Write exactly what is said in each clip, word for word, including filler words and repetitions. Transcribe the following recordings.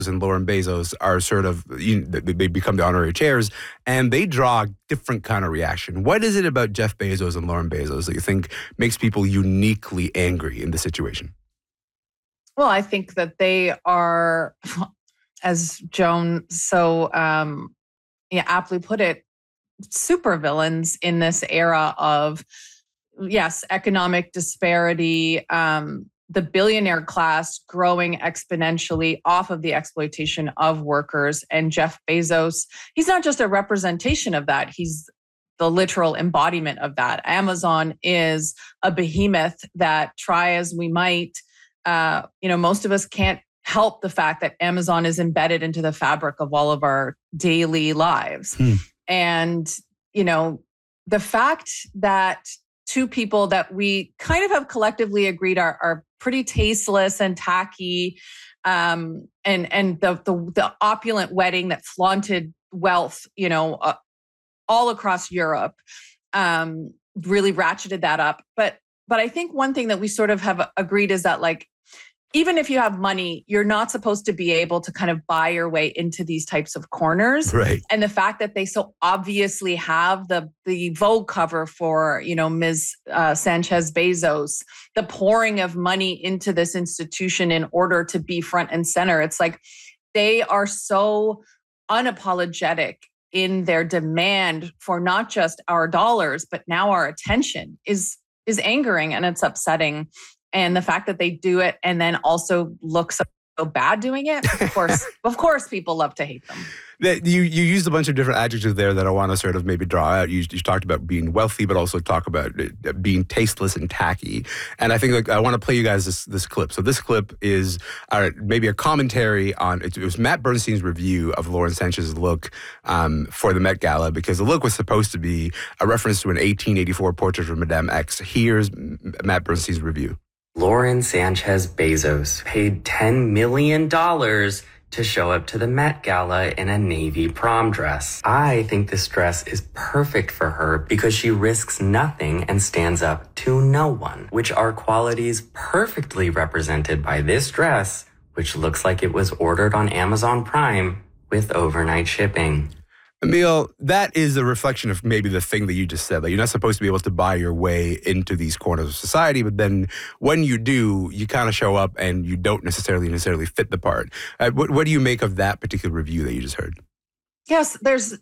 and Lauren Bezos are sort of, you know, they become the honorary chairs, and they draw a different kind of reaction. What is it about Jeff Bezos and Lauren Bezos that you think makes people uniquely angry in this situation? Well, I think that they are, as Joan so um, yeah, aptly put it, supervillains in this era of, yes, economic disparity, um, the billionaire class growing exponentially off of the exploitation of workers. And Jeff Bezos, he's not just a representation of that, he's the literal embodiment of that. Amazon is a behemoth that, try as we might, uh, you know, most of us can't help the fact that Amazon is embedded into the fabric of all of our daily lives. Hmm. And, you know, the fact that two people that we kind of have collectively agreed are, are pretty tasteless and tacky, um, and and the, the the opulent wedding that flaunted wealth, you know, uh, all across Europe, um, really ratcheted that up. But but I think one thing that we sort of have agreed is that, like, even if you have money, you're not supposed to be able to kind of buy your way into these types of corners. Right. And the fact that they so obviously have the the Vogue cover for, you know, Miz Uh, Sanchez Bezos, the pouring of money into this institution in order to be front and center. It's like they are so unapologetic in their demand for not just our dollars, but now our attention is is angering, and it's upsetting. And the fact that they do it and then also look so, so bad doing it, of course, of course, people love to hate them. You you used a bunch of different adjectives there that I want to sort of maybe draw out. You, you talked about being wealthy, but also talk about being tasteless and tacky. And I think, like, I want to play you guys this this clip. So this clip is uh, maybe a commentary on, it was Matt Bernstein's review of Lauren Sanchez's look um, for the Met Gala, because the look was supposed to be a reference to an eighteen eighty-four portrait of Madame X. Here's Matt Bernstein's review. Lauren Sanchez Bezos paid ten million dollars to show up to the Met Gala in a navy prom dress. I think this dress is perfect for her because she risks nothing and stands up to no one, which are qualities perfectly represented by this dress, which looks like it was ordered on Amazon Prime with overnight shipping. Emil, that is a reflection of maybe the thing that you just said. Like, you're not supposed to be able to buy your way into these corners of society, but then when you do, you kind of show up and you don't necessarily necessarily fit the part. Uh, what, what do you make of that particular review that you just heard? Yes, there's,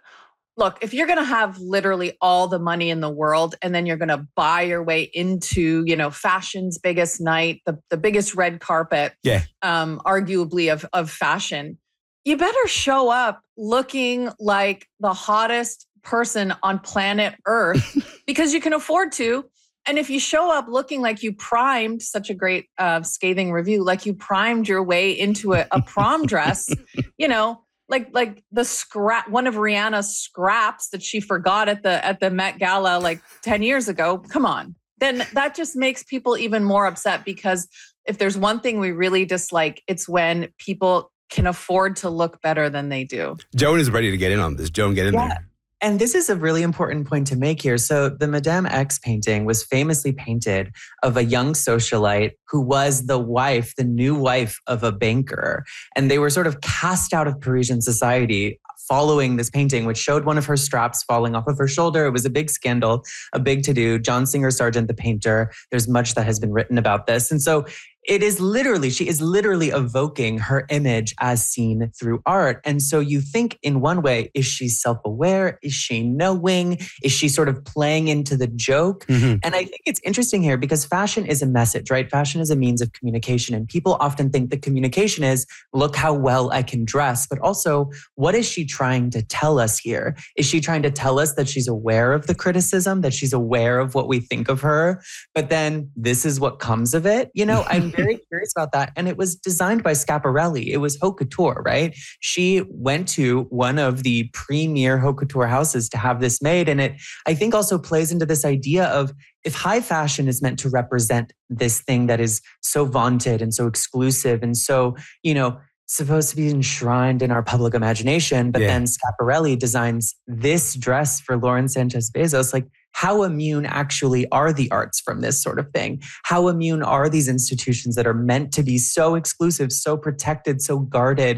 look, if you're going to have literally all the money in the world and then you're going to buy your way into, you know, fashion's biggest night, the, the biggest red carpet, yeah, um, arguably of of fashion, you better show up looking like the hottest person on planet Earth because you can afford to. And if you show up looking like you primed, such a great uh, scathing review, like you primed your way into a, a prom dress, you know, like like the scrap, one of Rihanna's scraps that she forgot at the at the Met Gala like ten years ago. Come on. Then that just makes people even more upset, because if there's one thing we really dislike, it's when people can afford to look better than they do. Joan is ready to get in on this. Joan, get in yeah. there. And this is a really important point to make here. So the Madame X painting was famously painted of a young socialite who was the wife, the new wife of a banker. And they were sort of cast out of Parisian society following this painting, which showed one of her straps falling off of her shoulder. It was a big scandal, a big to-do. John Singer Sargent, the painter, there's much that has been written about this. And so it is literally, she is literally evoking her image as seen through art. And so you think in one way, is she self-aware? Is she knowing? Is she sort of playing into the joke? Mm-hmm. And I think it's interesting here because fashion is a message, right? Fashion is a means of communication. And people often think the communication is, look how well I can dress. But also, what is she trying to tell us here? Is she trying to tell us that she's aware of the criticism, that she's aware of what we think of her? But then this is what comes of it. You know, I'm very curious about that. And it was designed by Schiaparelli. It was haute couture, right? She went to one of the premier haute couture houses to have this made. And it, I think, also plays into this idea of, if high fashion is meant to represent this thing that is so vaunted and so exclusive and so, you know, supposed to be enshrined in our public imagination, but yeah. then Schiaparelli designs this dress for Lauren Sanchez Bezos, like, how immune actually are the arts from this sort of thing? How immune are these institutions that are meant to be so exclusive, so protected, so guarded,